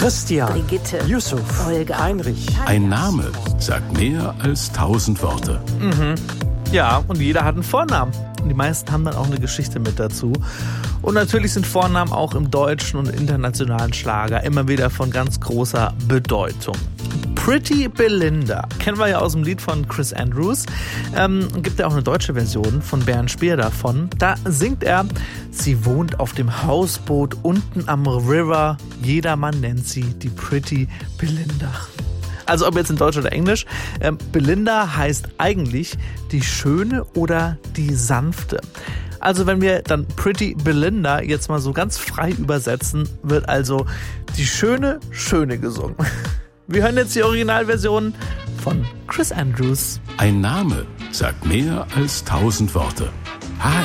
Christian, Brigitte, Yusuf, Olga, Heinrich. Ein Name sagt mehr als 1000 Worte. Ja, und jeder hat einen Vornamen. Und die meisten haben dann auch eine Geschichte mit dazu. Und natürlich sind Vornamen auch im deutschen und internationalen Schlager immer wieder von ganz großer Bedeutung. Pretty Belinda kennen wir ja aus dem Lied von Chris Andrews. Gibt ja auch eine deutsche Version von Bernd Speer davon. Da singt er: Sie wohnt auf dem Hausboot unten am River. Jedermann nennt sie die Pretty Belinda. Also ob jetzt in Deutsch oder Englisch, Belinda heißt eigentlich die Schöne oder die Sanfte. Also wenn wir dann Pretty Belinda jetzt mal so ganz frei übersetzen, wird also die Schöne gesungen. Wir hören jetzt die Originalversion von Chris Andrews. Ein Name sagt mehr als 1000 Worte.